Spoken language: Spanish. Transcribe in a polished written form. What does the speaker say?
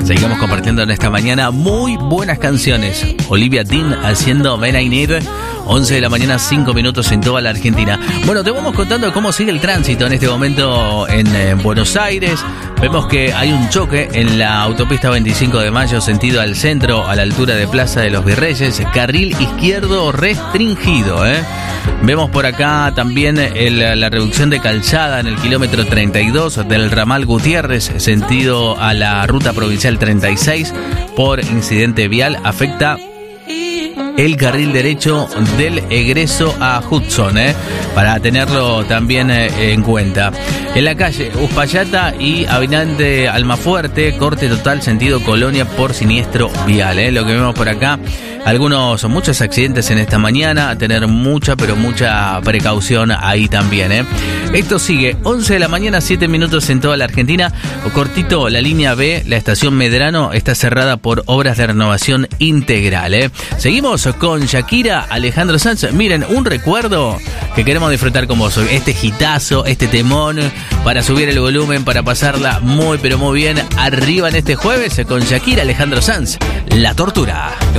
Seguimos compartiendo en esta mañana muy buenas canciones. Olivia Dean haciendo Men I Need. 11 de la mañana, 5 minutos en toda la Argentina. Bueno, te vamos contando cómo sigue el tránsito en este momento en Buenos Aires. Vemos que hay un choque en la autopista 25 de Mayo, sentido al centro, a la altura de Plaza de los Virreyes. Carril izquierdo restringido, Vemos por acá también la reducción de calzada en el kilómetro 32 del ramal Gutiérrez, sentido a la ruta provincial 36, por incidente vial. Afecta el carril derecho del egreso a Hudson, para tenerlo también en cuenta. En la calle Uspallata y Avenida Almafuerte, corte total sentido Colonia por siniestro vial. Lo que vemos por acá, muchos accidentes en esta mañana, a tener mucha precaución ahí también. Esto sigue, 11 de la mañana, 7 minutos en toda la Argentina. Cortito, la línea B, la estación Medrano, está cerrada por obras de renovación integral. Seguimos con Shakira, Alejandro Sanz. Miren, un recuerdo que queremos disfrutar con vos hoy. Este hitazo, este temón, para subir el volumen, para pasarla muy bien arriba en este jueves con Shakira, Alejandro Sanz, La Tortura.